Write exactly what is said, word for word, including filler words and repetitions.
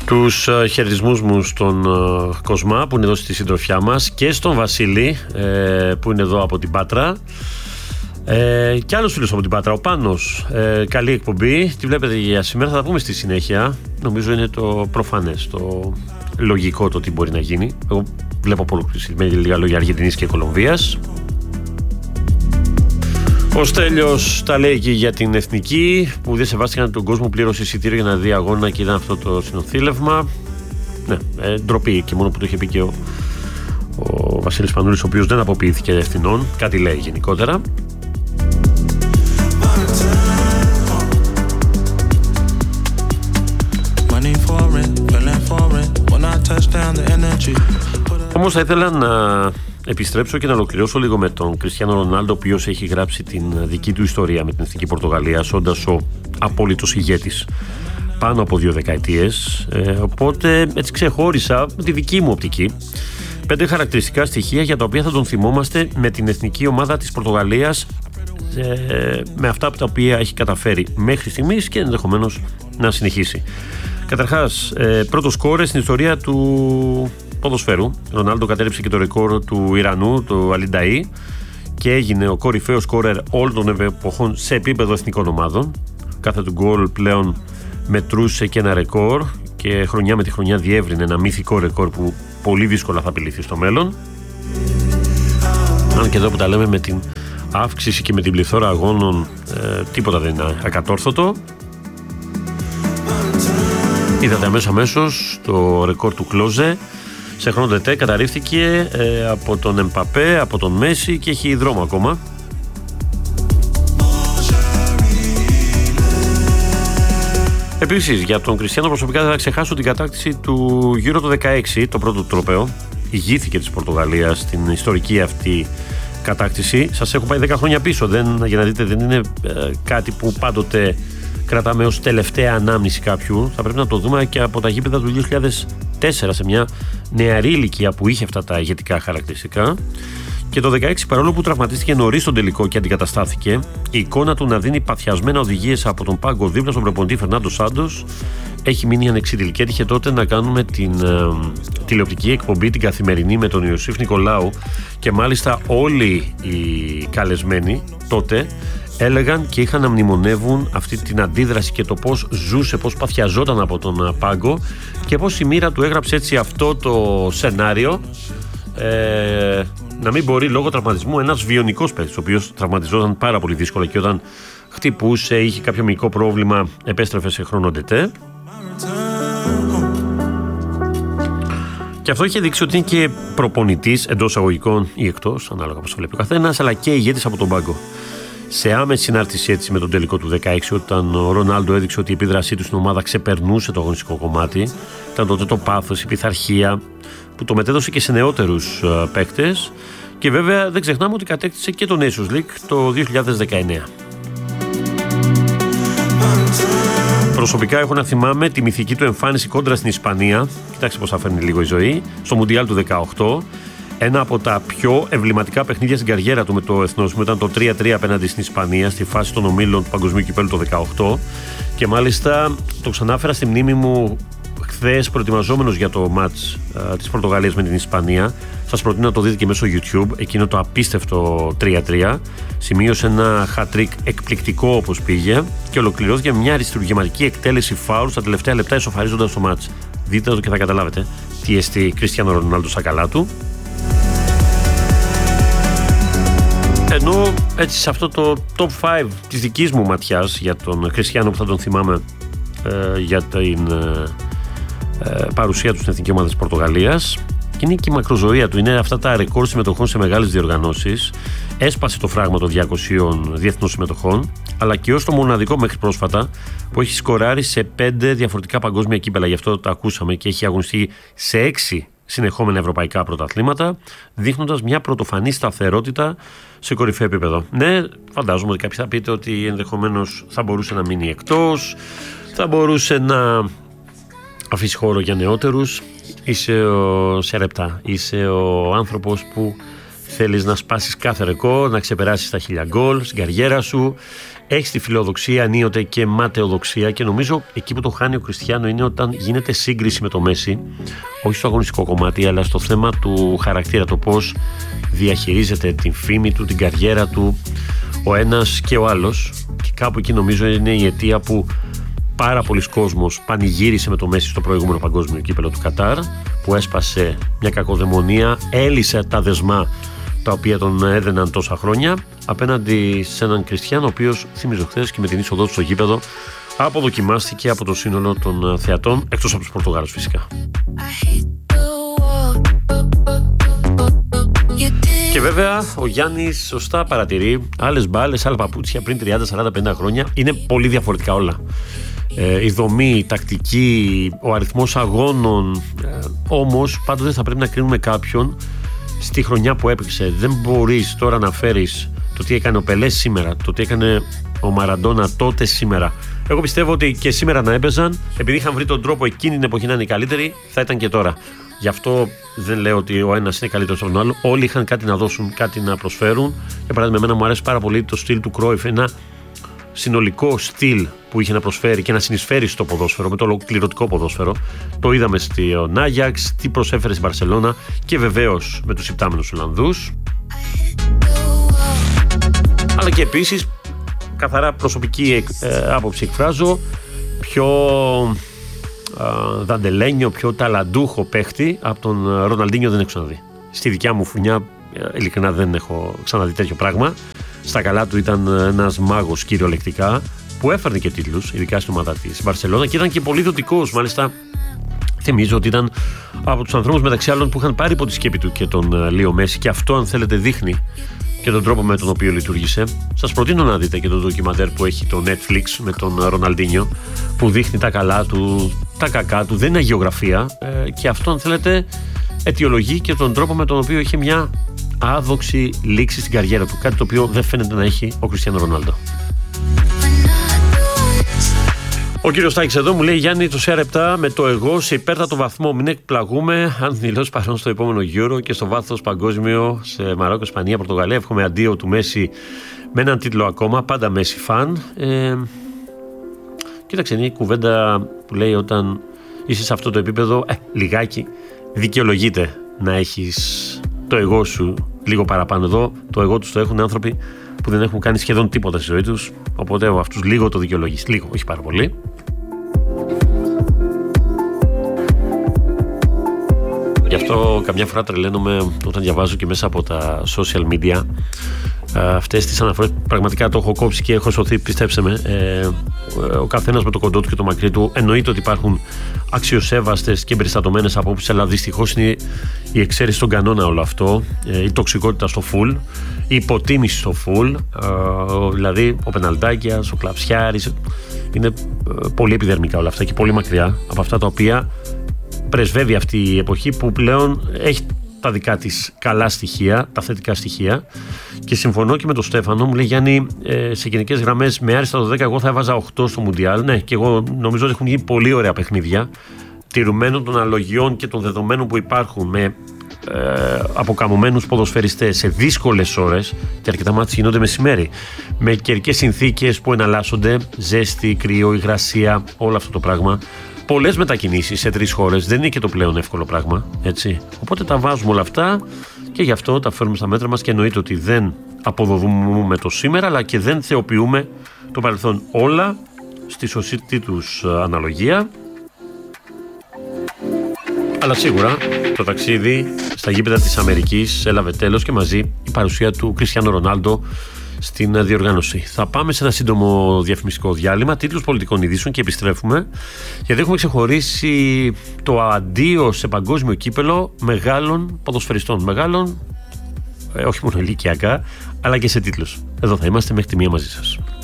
Τους uh, χαιρετισμούς μου στον uh, Κοσμά που είναι εδώ στη συντροφιά μας και στον Βασίλη ε, που είναι εδώ από την Πάτρα ε, και άλλους φίλους από την Πάτρα, ο Πάνος. Ε, καλή εκπομπή, τη βλέπετε για σήμερα, θα τα πούμε στη συνέχεια. Νομίζω είναι το προφανές, το λογικό το τι μπορεί να γίνει. Εγώ βλέπω πολύ με λίγα λόγια Αργεντινής και Κολομβίας. Ο Στέλιος τα λέει και για την εθνική που δεν σεβάστηκαν τον κόσμο, πλήρωσε εισιτήριο για να δει αγώνα και είδαν αυτό το συνοθήλευμα. Ναι, ε, ντροπή και μόνο που το είχε πει και ο, ο Βασίλης Πανούλης, ο οποίος δεν αποποιήθηκε ευθυνών. Κάτι λέει γενικότερα. Όμως θα ήθελα να επιστρέψω και να ολοκληρώσω λίγο με τον Κριστιάνο Ρονάλντο, ο οποίος έχει γράψει την δική του ιστορία με την εθνική Πορτογαλία, όντας ο απόλυτος ηγέτης πάνω από δύο δεκαετίες. Ε, οπότε έτσι ξεχώρισα με τη δική μου οπτική πέντε χαρακτηριστικά στοιχεία για τα οποία θα τον θυμόμαστε με την εθνική ομάδα της Πορτογαλίας, ε, με αυτά τα οποία έχει καταφέρει μέχρι στιγμής και ενδεχομένως να συνεχίσει. Καταρχάς, ε, πρώτο σκόρερ στην ιστορία του ποδοσφαίρου. Ο Ρονάλντο κατέρριψε και το ρεκόρ του Ιρανού, του Αλινταΐ, και έγινε ο κορυφαίος σκόρερ όλων των εποχών σε επίπεδο εθνικών ομάδων. Κάθε του γκολ πλέον μετρούσε και ένα ρεκόρ και χρονιά με τη χρονιά διεύρυνε ένα μυθικό ρεκόρ που πολύ δύσκολα θα απειληθεί στο μέλλον. Αν και εδώ που τα λέμε με την αύξηση και με την πληθώρα αγώνων, ε, τίποτα δεν είναι ακατόρθωτο. Είδατε αμέσως αμέσως το ρεκόρ του Κλόζε σε χρόνο τετέ, καταρρίφθηκε ε, από τον Εμπαπέ, από τον Μέση και έχει δρόμο ακόμα. Επίσης, για τον Κριστιάνο προσωπικά δεν θα ξεχάσω την κατάκτηση του Euro το δεκαέξι, το πρώτο τροπαίο. Ηγήθηκε της Πορτογαλίας στην ιστορική αυτή κατάκτηση. Σας έχω πάει δέκα χρόνια πίσω, δεν, για να δείτε, δεν είναι ε, κάτι που πάντοτε κρατάμε ως τελευταία ανάμνηση κάποιου. Θα πρέπει να το δούμε και από τα γήπεδα του δύο χιλιάδες τέσσερα, σε μια νεαρή ηλικία που είχε αυτά τα ηγετικά χαρακτηριστικά. Και το δεκαέξι, παρόλο που τραυματίστηκε νωρίς στον τελικό και αντικαταστάθηκε, η εικόνα του να δίνει παθιασμένα οδηγίες από τον πάγκο δίπλα στον προπονητή Φερνάντο Σάντος έχει μείνει ανεξίτηλη. Και έτυχε τότε να κάνουμε την ε, τηλεοπτική εκπομπή, την καθημερινή, με τον Ιωσήφ Νικολάου, και μάλιστα όλοι οι καλεσμένοι τότε έλεγαν και είχαν να μνημονεύουν αυτή την αντίδραση και το πώς ζούσε, πώς παθιαζόταν από τον πάγκο και πώς η μοίρα του έγραψε έτσι αυτό το σενάριο, ε, να μην μπορεί λόγω τραυματισμού ένας βιονικός παίκτης, ο οποίος τραυματιζόταν πάρα πολύ δύσκολα και όταν χτυπούσε, είχε κάποιο μικρό πρόβλημα, επέστρεφε σε χρόνο τετέ. Και αυτό είχε δείξει ότι είναι και προπονητής εντός αγωγικών ή εκτός, ανάλογα πώς το βλέπει ο καθένας, αλλά και ηγέτης από τον πάγκο. Σε άμεση συνάρτηση έτσι με τον τελικό του δεκαέξι, όταν ο Ρονάλντο έδειξε ότι η επίδρασή του στην ομάδα ξεπερνούσε το αγωνιστικό κομμάτι, ήταν τότε το πάθος, η πειθαρχία που το μετέδωσε και σε νεότερους uh, παίκτες, και βέβαια δεν ξεχνάμε ότι κατέκτησε και το Nations League το δύο χιλιάδες δεκαεννέα. Προσωπικά έχω να θυμάμαι τη μυθική του εμφάνιση κόντρα στην Ισπανία. Κοιτάξτε πώς θα φέρνει λίγο η ζωή. Στο Μουντιάλ του δεκαοκτώ. Ένα από τα πιο εμβληματικά παιχνίδια στην καριέρα του με το εθνός μου ήταν το τρία τρία απέναντι στην Ισπανία στη φάση των ομίλων του Παγκοσμίου Κυπέλλου το δεκαοκτώ. Και μάλιστα το ξανάφερα στη μνήμη μου χθες, προετοιμαζόμενος για το μάτς α, της Πορτογαλίας με την Ισπανία. Σας προτείνω να το δείτε και μέσω YouTube. Εκείνο το απίστευτο τρία τρία. Σημείωσε ένα hat-trick εκπληκτικό όπως πήγε και ολοκληρώθηκε με μια αριστουργηματική εκτέλεση φάουλ στα τελευταία λεπτά, ισοφαρίζοντας το μάτς. Δείτε το και θα καταλάβετε τι εστί Κριστιάνο Ρονάλντο στα καλά του. Ενώ έτσι σε αυτό το top πέντε της δικής μου ματιάς για τον Κριστιάνο, που θα τον θυμάμαι ε, για την ε, παρουσία του στην εθνική ομάδα της Πορτογαλίας, είναι και η μακροζωία του, είναι αυτά τα ρεκόρ συμμετοχών σε μεγάλες διοργανώσεις. Έσπασε το φράγμα των διακοσίων διεθνών συμμετοχών, αλλά και ως το μοναδικό μέχρι πρόσφατα που έχει σκοράρει σε πέντε διαφορετικά παγκόσμια κύπελα. Γι' αυτό το ακούσαμε, και έχει αγωνιστεί σε έξι συνεχόμενα ευρωπαϊκά πρωταθλήματα, δείχνοντας μια πρωτοφανή σταθερότητα σε κορυφαίο επίπεδο. Ναι, φαντάζομαι ότι κάποιοι θα πείτε ότι ενδεχομένως θα μπορούσε να μείνει εκτός, θα μπορούσε να αφήσει χώρο για νεότερους. Είσαι ο Σερεπτά, είσαι ο άνθρωπος που θέλεις να σπάσεις κάθε ρεκόρ, να ξεπεράσεις τα χίλια γκολ στην καριέρα σου. Έχει τη φιλοδοξία ενίοτε και ματαιοδοξία, και νομίζω εκεί που το χάνει ο Κριστιάνο είναι όταν γίνεται σύγκριση με το Μέση, όχι στο αγωνιστικό κομμάτι, αλλά στο θέμα του χαρακτήρα, το πώς διαχειρίζεται την φήμη του, την καριέρα του ο ένας και ο άλλος. Και κάπου εκεί νομίζω είναι η αιτία που πάρα πολλοί κόσμος πανηγύρισε με το Μέση στο προηγούμενο παγκόσμιο κύπελλο του Κατάρ, που έσπασε μια κακοδαιμονία, έλυσε τα δεσμά τα οποία τον έδαιναν τόσα χρόνια, απέναντι σε έναν Κριστιάνο, ο οποίος, θυμίζω χθες και με την είσοδό του στο γήπεδο, αποδοκιμάστηκε από το σύνολο των θεατών, εκτός από τους Πορτογάλους φυσικά. Και βέβαια ο Γιάννης σωστά παρατηρεί, άλλες μπάλες, άλλα παπούτσια πριν τριάντα, σαράντα, πενήντα χρόνια, είναι πολύ διαφορετικά όλα. Ε, η δομή, η τακτική, ο αριθμός αγώνων, ε, όμως πάντοτε θα πρέπει να κρίνουμε κάποιον στη χρονιά που έπαιξε. Δεν μπορείς τώρα να φέρεις το τι έκανε ο Πελέ σήμερα, το τι έκανε ο Μαραντόνα τότε σήμερα. Εγώ πιστεύω ότι και σήμερα να έπαιζαν, επειδή είχαν βρει τον τρόπο εκείνη την εποχή να είναι οι καλύτεροι, θα ήταν και τώρα. Γι' αυτό δεν λέω ότι ο ένας είναι καλύτερος από τον άλλο. Όλοι είχαν κάτι να δώσουν, κάτι να προσφέρουν. Για παράδειγμα, εμένα μου αρέσει πάρα πολύ το στυλ του Κρόιφ, ένα συνολικό στυλ που είχε να προσφέρει και να συνεισφέρει στο ποδόσφαιρο, με το ολοκληρωτικό ποδόσφαιρο. Το είδαμε στο Άγιαξ, τι προσέφερε στην Μπαρσελόνα και βεβαίως με τους υπτάμενους Ολλανδούς. Αλλά και επίσης, καθαρά προσωπική ε, άποψη εκφράζω, πιο ε, δαντελένιο, πιο ταλαντούχο παίχτη από τον Ροναλντίνιο δεν έχω ξαναδεί. Στη δικιά μου φουνιά, ε, ειλικρινά δεν έχω ξαναδεί τέτοιο πράγμα. Στα καλά του ήταν ένας μάγος κυριολεκτικά, που έφερνε και τίτλους, ειδικά στην ομάδα της Μπαρσελόνα, και ήταν και πολύ δοτικός. Μάλιστα, θυμίζω ότι ήταν από τους ανθρώπους μεταξύ άλλων που είχαν πάρει υπό τη σκέπη του και τον Λίο Μέση, και αυτό, αν θέλετε, δείχνει και τον τρόπο με τον οποίο λειτουργήσε. Σας προτείνω να δείτε και το ντοκιμαντέρ που έχει το Netflix με τον Ροναλντίνιο, που δείχνει τα καλά του, τα κακά του, δεν είναι αγιογραφία, και αυτό, αν θέλετε, αιτιολογεί και τον τρόπο με τον οποίο είχε μια άδοξη λήξη στην καριέρα του, κάτι το οποίο δεν φαίνεται να έχει ο Κριστιάνο Ρονάλντο. Ο κύριος Στάκης εδώ μου λέει: Γιάννη, το σι αρ επτά με το εγώ σε υπέρτατο βαθμό. Μην εκπλαγούμε αν δηλώσει παρόν στο επόμενο Euro και στο βάθος παγκόσμιο σε Μαρόκο, Ισπανία, Πορτογαλία. Εύχομαι αντίο του Μέση με έναν τίτλο ακόμα. Πάντα Μέση φαν. Ε, κοίταξε, είναι η κουβέντα που λέει όταν είσαι σε αυτό το επίπεδο, ε, λιγάκι δικαιολογείται να έχεις το εγώ σου λίγο παραπάνω. Εδώ το εγώ τους το έχουν άνθρωποι που δεν έχουν κάνει σχεδόν τίποτα στη ζωή τους, οπότε αυτούς λίγο το δικαιολογείς, λίγο, όχι πάρα πολύ. Γι' αυτό καμιά φορά τρελαίνομαι όταν διαβάζω και μέσα από τα social media αυτές τις αναφορές. Πραγματικά το έχω κόψει και έχω σωθεί, πιστέψτε με. Ε, ο καθένας με το κοντό του και το μακρύ του. Εννοείται ότι υπάρχουν αξιοσέβαστες και εμπεριστατωμένες απόψεις, αλλά δυστυχώς είναι η εξαίρεση στον κανόνα όλο αυτό. Ε, η τοξικότητα στο full, η υποτίμηση στο full. Ε, δηλαδή ο Πεναλτάκιας, ο Κλαψιάρης. Είναι ε, πολύ επιδερμικά όλα αυτά και πολύ μακριά από αυτά τα οποία πρεσβεύει αυτή η εποχή, που πλέον έχει τα δικά της καλά στοιχεία, τα θετικά στοιχεία, και συμφωνώ και με τον Στέφανο. Μου λέει: Γιάννη, ε, σε γενικές γραμμές με άριστα το δέκα, εγώ θα έβαζα οκτώ στο Μουντιάλ. Ναι, και εγώ νομίζω ότι έχουν γίνει πολύ ωραία παιχνίδια, τηρουμένων των αναλογιών και των δεδομένων που υπάρχουν, με ε, αποκαμωμένους ποδοσφαιριστές σε δύσκολες ώρες, και αρκετά μάτς γίνονται μεσημέρι, με καιρικές συνθήκες που εναλλάσσονται, ζέστη, κρύο, υγρασία, όλο αυτό το πράγμα. Πολλές μετακινήσεις σε τρεις χώρες, δεν είναι και το πλέον εύκολο πράγμα, έτσι. Οπότε τα βάζουμε όλα αυτά και γι' αυτό τα φέρουμε στα μέτρα μας, και εννοείται ότι δεν αποδοδούμε το σήμερα, αλλά και δεν θεοποιούμε το παρελθόν. Όλα στη σωστή τους αναλογία. Αλλά σίγουρα το ταξίδι στα γήπεδα της Αμερικής έλαβε τέλος, και μαζί η παρουσία του Κριστιάνο Ρονάλντο στην διοργάνωση. Θα πάμε σε ένα σύντομο διαφημιστικό διάλειμμα, τίτλους πολιτικών ειδήσεων, και επιστρέφουμε, γιατί έχουμε ξεχωρίσει το αντίο σε παγκόσμιο κύπελλο μεγάλων ποδοσφαιριστών. Μεγάλων, ε, όχι μόνο ηλικιακά, αλλά και σε τίτλους. Εδώ θα είμαστε μέχρι τη μία μαζί σας.